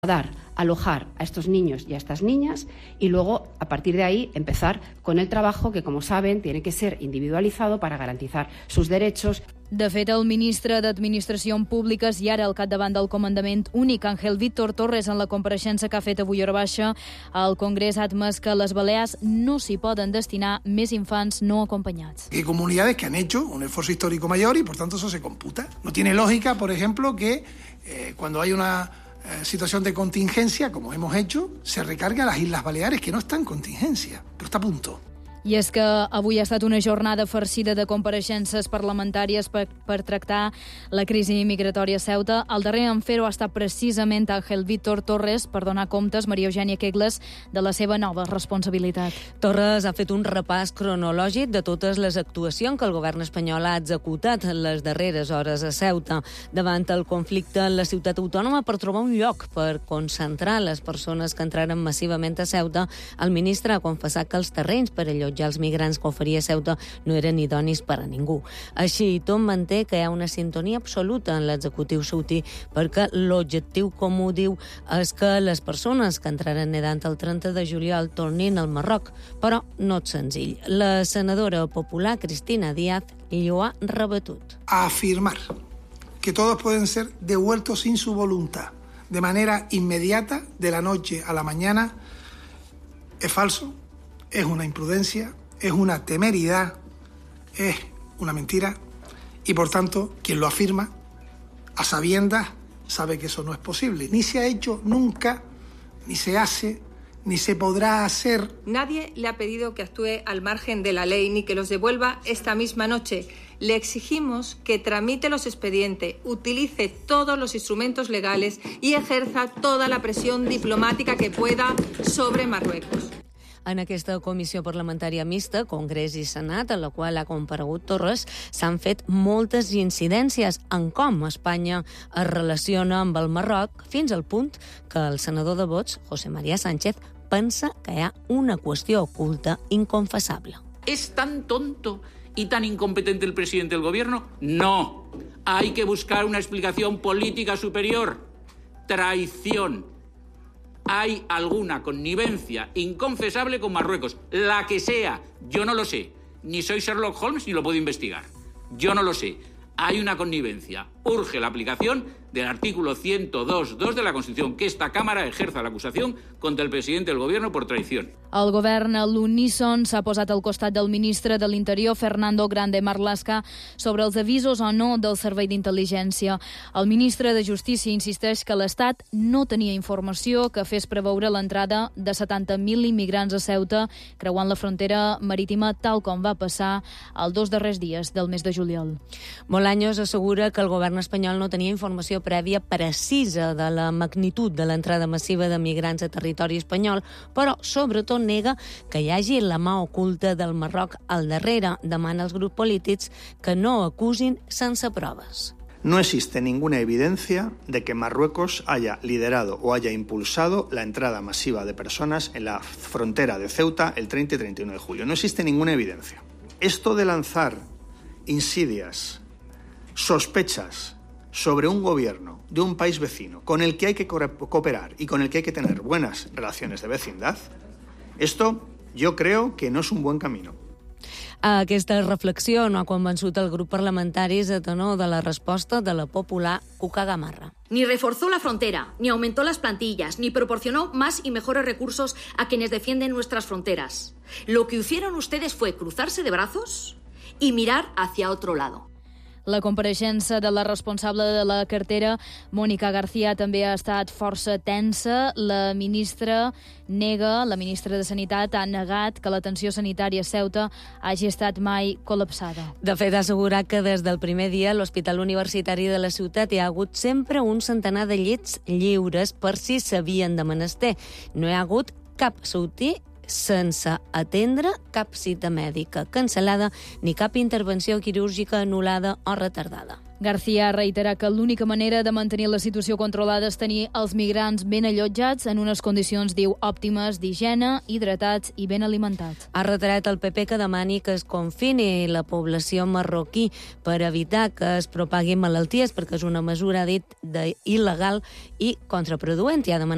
acomodar, alojar a estos niños y a estas niñas y luego, a partir de ahí, empezar con el trabajo que, como saben, tiene que ser individualizado para garantizar sus derechos. De fet, el ministre d'Administracions Públiques i ara al capdavant del comandament únic, Ángel Víctor Torres, en la compareixença que ha fet avui a hora baixa al Congrés, ha admès que a les Balears no s'hi poden destinar més infants no acompanyats. Hay comunidades que han hecho un esfuerzo histórico mayor y, por tanto, eso se computa. No tiene lógica, por ejemplo, que cuando hay una situación de contingencia, como hemos hecho, se recargue a las Islas Baleares, que no está en contingencia, pero está a punto. I és que avui ha estat una jornada farcida de compareixences parlamentàries per tractar la crisi migratòria a Ceuta. El darrer en fer-ho ha estat precisament Ángel Víctor Torres per donar comptes, Maria Eugènia Kegles, de la seva nova responsabilitat. Torres ha fet un repàs cronològic de totes les actuacions que el govern espanyol ha executat en les darreres hores a Ceuta davant el conflicte en la ciutat autònoma per trobar un lloc per concentrar les persones que entraren massivament a Ceuta. El ministre ha confessat que els terrenys per allotjar els migrants que oferia Ceuta no eren idonis per a ningú. Així i tot manté que hi ha una sintonia absoluta en l'executiu saudí perquè l'objectiu, com ho diu, és que les persones que entraren nedant el 30 de juliol tornin al Marroc, però no és senzill. La senadora popular Cristina Díaz li ho ha rebatut. A afirmar que todos pueden ser devueltos sin su voluntad, de manera inmediata, de la noche a la mañana, es falso. Es una imprudencia, es una temeridad, es una mentira y, por tanto, quien lo afirma a sabiendas sabe que eso no es posible. Ni se ha hecho nunca, ni se hace, ni se podrá hacer. Nadie le ha pedido que actúe al margen de la ley ni que los devuelva esta misma noche. Le exigimos que tramite los expedientes, utilice todos los instrumentos legales y ejerza toda la presión diplomática que pueda sobre Marruecos. En aquesta comissió parlamentària mixta, Congrés i Senat, en la qual ha comparegut Torres, s'han fet moltes incidències en com Espanya es relaciona amb el Marroc, fins al punt que el senador de Vox, José María Sánchez, pensa que hi ha una qüestió oculta inconfessable. ¿Es tan tonto y tan incompetente el presidente del gobierno? No. Hay que buscar una explicación política superior. Traición. Hay alguna connivencia inconfesable con Marruecos, la que sea, yo no lo sé, ni soy Sherlock Holmes ni lo puedo investigar, yo no lo sé. Hay una connivencia. Urge la aplicación del artículo 102.2 de la Constitución, que esta Cámara ejerza la acusación contra el presidente del Gobierno por traición. El govern a l'uníson s'ha posat al costat del ministre de l'Interior, Fernando Grande Marlaska, sobre els avisos o no del Servei d'Intel·ligència. El ministre de Justícia insisteix que l'Estat no tenia informació que fes preveure l'entrada de 70.000 immigrants a Ceuta creuant la frontera marítima, tal com va passar els 2 darrers dies del mes de juliol. Bolaños assegura que el govern espanyol no tenia informació prèvia precisa de la magnitud de l'entrada massiva de migrants a territori espanyol, però sobretot nega que hi hagi la mà oculta del Marroc al darrere. Demana als grups polítics que no acusin sense proves. No existe ninguna evidencia de que Marruecos haya liderado o haya impulsado la entrada masiva de personas en la frontera de Ceuta el 30 y 31 de julio. No existe ninguna evidencia. Esto de lanzar insidias, sospechas sobre un gobierno de un país vecino con el que hay que cooperar y con el que hay que tener buenas relaciones de vecindad, esto yo creo que no es un buen camino. Aquesta reflexió no ha convençut el grup parlamentari a tenor de la resposta de la popular Cuca Gamarra. Ni reforzó la frontera, ni aumentó las plantillas, ni proporcionó más y mejores recursos a quienes defienden nuestras fronteras. Lo que hicieron ustedes fue cruzarse de brazos y mirar hacia otro lado. La compareixença de la responsable de la cartera, Mónica García, també ha estat força tensa. La ministra de Sanitat ha negat que l'atenció sanitària a Ceuta hagi estat mai col·lapsada. De fet, ha assegurat que des del primer dia a l'Hospital Universitari de la ciutat hi ha hagut sempre un centenar de llits lliures per si s'havien de menester. No hi ha hagut cap sautí sense atendre, cap cita mèdica cancel·lada ni cap intervenció quirúrgica anul·lada o retardada. García reitera que l'única manera de mantenir la situació controlada és tenir els migrants ben allotjats en unes condicions, diu, òptimes d'higiene, hidratats i ben alimentats. Ha reiterat el PP que demani que es confini la població marroquí per evitar que es propaguin malalties, perquè és una mesura, dit, il·legal i contraproduent. I ha demanat